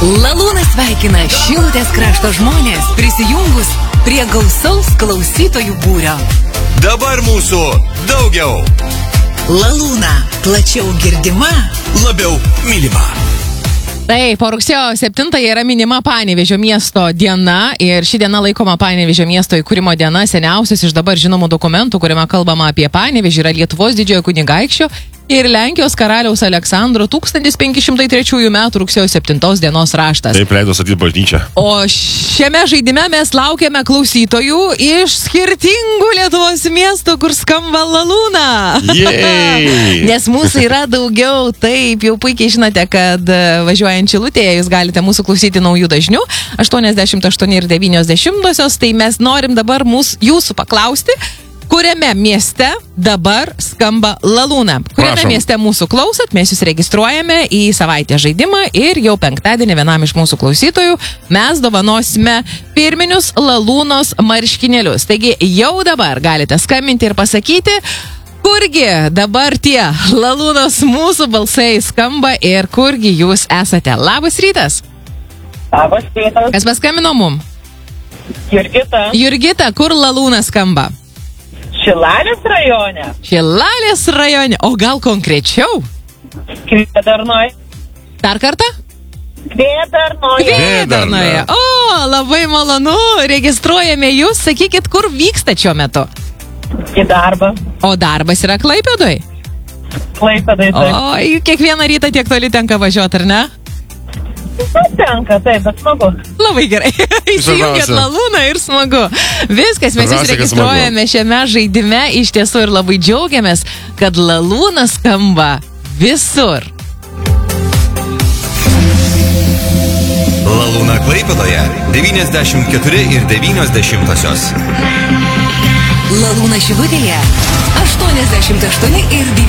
Lalūna sveikina Šilutės krašto žmonės prisijungus prie gausaus klausytojų būrio. Dabar mūsų daugiau. Lalūna plačiau girdima, Labiau mylima. Taip, po rugsėjo 7 yra minima Panevėžio miesto diena ir ši diena laikoma Panevėžio miesto įkūrimo diena. Seniausias iš dabar žinomų dokumentų, kuriame kalbama apie Panevėžį, yra Lietuvos didžiojo kunigaikščio ir Lenkijos karaliaus Aleksandro 1503 metų rugsėjo 7 dienos raštas. Taip leido statyti bažnyčią. O šiame žaidime mes laukiame klausytojų iš skirtingų Lietuvos miestų, kur skamba Lalūna. Nes mūsų yra daugiau, taip, jau puikiai žinote, kad važiuojant Šilutėje jūs galite mūsų klausyti naujų dažnių, 88 ir 90, tai mes norim dabar jūsų paklausti, kuriame mieste dabar skamba Lalūna. Kuriame mieste mūsų klausot, mes jūs registruojame į savaitę žaidimą ir jau penktadienį vienam iš mūsų klausytojų mes dovanosime pirminius Lalūnos marškinėlius. Taigi jau dabar galite skambinti ir pasakyti, kurgi dabar tie Lalūnos mūsų balsai skamba ir kurgi jūs esate. Labas rytas. Labas rytas. Kas paskambino mum? Jurgita. Jurgita, kur Lalūna skamba? Šilalės rajone. Šilalės rajone. O gal konkrečiau? Kvėdarnoje. Dar kartą? Kvėdarnoje. Kvėdarnoje. O, labai malonu. Registruojame jūs. Sakykit, kur vyksta šiuo metu? Į darbą. O darbas yra Klaipėdoj? Klaipėdoj. O, kiekvieną rytą tiek toli tenka važiuoti, ar ne? Tenka, taip, bet smagu. Labai gerai. Įsijungėt Lalūną ir smagu. Viskas, mes jūs registruojame šiame žaidime. Iš tiesų ir labai džiaugiamės, kad Lalūna skamba visur. Lalūna Klaipėdoje 94 ir 90. Lalūna Šilutėje 88 ir 90.